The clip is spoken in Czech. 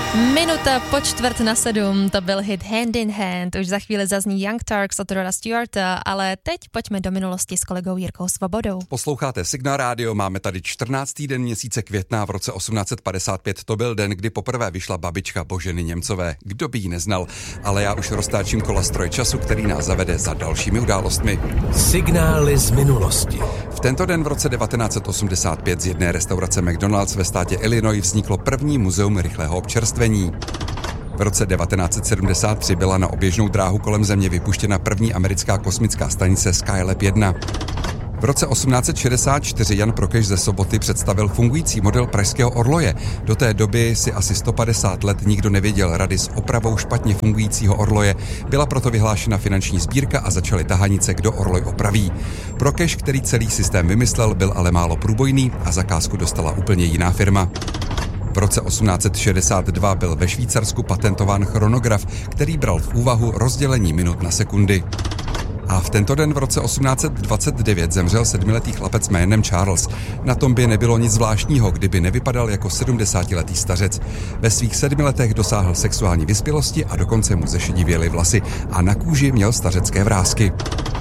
Minuta po 6:45, to byl hit Hand in Hand, už za chvíli zazní Young Turks od Roda Stewarta, ale teď pojďme do minulosti s kolegou Jirkou Svobodou. Posloucháte Signál rádio, máme tady 14. den měsíce května v roce 1855, to byl den, kdy poprvé vyšla babička Boženy Němcové. Kdo by ji neznal, ale já už roztáčím kola stroj času, který nás zavede za dalšími událostmi. Signály z minulosti. V tento den v roce 1985 z jedné restaurace McDonald's ve státě Illinois vzniklo první muzeum rychlého občerstvení. V roce 1973 byla na oběžnou dráhu kolem Země vypuštěna první americká kosmická stanice Skylab 1. V roce 1864 Jan Prokeš ze Soboty představil fungující model pražského orloje. Do té doby si asi 150 let nikdo nevěděl rady s opravou špatně fungujícího orloje. Byla proto vyhlášena finanční sbírka a začaly tahanice, kdo orloj opraví. Prokeš, který celý systém vymyslel, byl ale málo průbojný a zakázku dostala úplně jiná firma. V roce 1862 byl ve Švýcarsku patentován chronograf, který bral v úvahu rozdělení minut na sekundy. A v tento den v roce 1829 zemřel 7letý chlapec jménem Charles. Na tom by nebylo nic zvláštního, kdyby nevypadal jako 70letý stařec. Ve svých 7 letech dosáhl sexuální vyspělosti a dokonce mu zešedivěly vlasy a na kůži měl stařecké vrásky.